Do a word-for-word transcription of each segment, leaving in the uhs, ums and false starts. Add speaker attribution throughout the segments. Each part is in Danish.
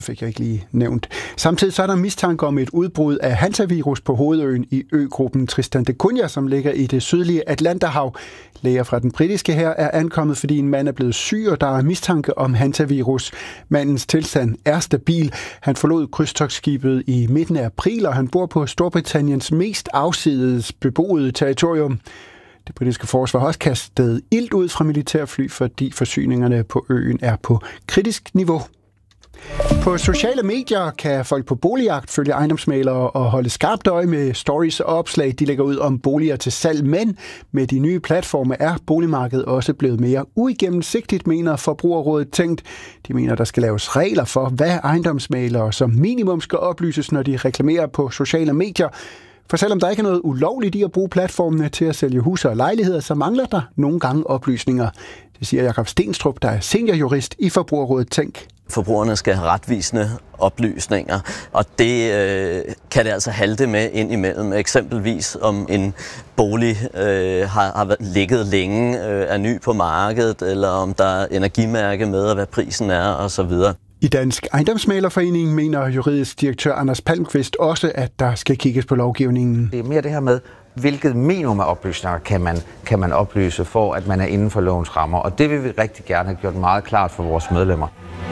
Speaker 1: fik jeg ikke lige nævnt. Samtidig så er der mistanke om et udbrud af hantavirus på hovedøen i øgruppen Tristan da Cunha, som ligger i det sydlige Atlanterhav. Læger fra den britiske hær er ankommet, fordi en mand er blevet syg, og der er mistanke om hantavirus. Mandens tilstand er stabil. Han forlod krydstogtskibet i midten af april, og han bor på Storbritanniens mest afsides beboede territorium. Det britiske forsvar har også kastet ilt ud fra militærfly, fordi forsyningerne på øen er på kritisk niveau. På sociale medier kan folk på boligjagt følge ejendomsmæglere og holde skarpt øje med stories og opslag, de lægger ud om boliger til salg. Men med de nye platforme er boligmarkedet også blevet mere uigennemsigtigt, mener Forbrugerrådet Tænkt. De mener, der skal laves regler for, hvad ejendomsmæglere som minimum skal oplyses, når de reklamerer på sociale medier. For selvom der ikke er noget ulovligt i at bruge platformene til at sælge huse og lejligheder, så mangler der nogle gange oplysninger. Det siger Jakob Stenstrup, der er seniorjurist i Forbrugerrådet Tænk.
Speaker 2: Forbrugerne skal have retvisende oplysninger, og det øh, kan det altså halte med ind imellem. Eksempelvis om en bolig øh, har, har ligget længe, øh, er ny på markedet, eller om der er energimærke med, og hvad prisen er osv.
Speaker 1: I Dansk Ejendomsmæglerforening mener juridisk direktør Anders Palmqvist også, at der skal kigges på lovgivningen.
Speaker 3: Det er mere det her med, hvilket minimum af oplysninger kan man, kan man oplyse for, at man er inden for lovens rammer. Og det vil vi rigtig gerne have gjort meget klart for vores medlemmer.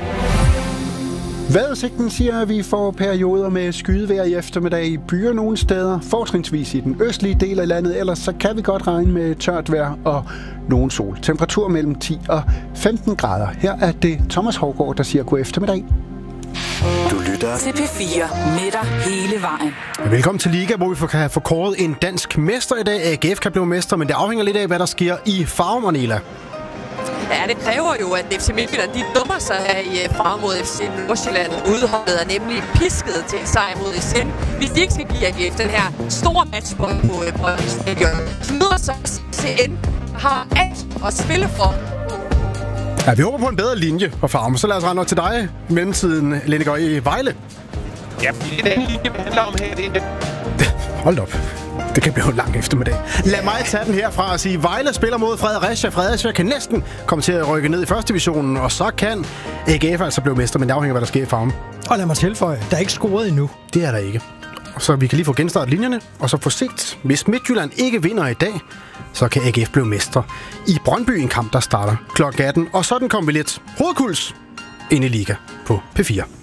Speaker 1: Vejrudsigten siger, at vi får perioder med skydevejr i eftermiddag i byer nogle steder, fortrinsvis i den østlige del af landet, ellers så kan vi godt regne med tørt vejr og nogen sol. Temperatur mellem ti og femten grader. Her er det Thomas Hovgaard, der siger god eftermiddag.
Speaker 4: Du lytter til P fire med dig hele vejen.
Speaker 5: Velkommen til Liga, hvor vi kan få kåret en dansk mester i dag. A G F kan blive mester, men det afhænger lidt af, hvad der sker i Farum, Manila.
Speaker 6: Ja, det kræver jo, at F C Midtjylland de dummer sig her i frem mod F C Nordsjælland. Udholdet er nemlig pisket til en sejr mod F C. Hvis de ikke skal give A G F den her store matchbold på Brøndby Stadion, så møder sig C N, har alt at spille for.
Speaker 5: Ja, vi håber på en bedre linje på Farum, så lad os rende til dig i mellemtiden, Lindegård i Vejle.
Speaker 7: Ja, fordi det er den linje, vi handler om her. Det er
Speaker 5: Hold op. Det kan blive en lang eftermiddag. Lad mig tage den herfra og sige, Vejle spiller mod Fredericia. Fredericia kan næsten komme til at rykke ned i første divisionen, og så kan A G F altså blive mester, men det afhænger af, hvad der sker i Farum.
Speaker 8: Og lad mig tilføje, der er ikke scoret endnu.
Speaker 5: Det er der ikke. Så vi kan lige få genstartet linjerne, og så på sigt, hvis Midtjylland ikke vinder i dag, så kan A G F blive mester i Brøndby, en kamp, der starter klokken atten. Og sådan kommer vi lidt hovedkuls ind i Liga på P fire.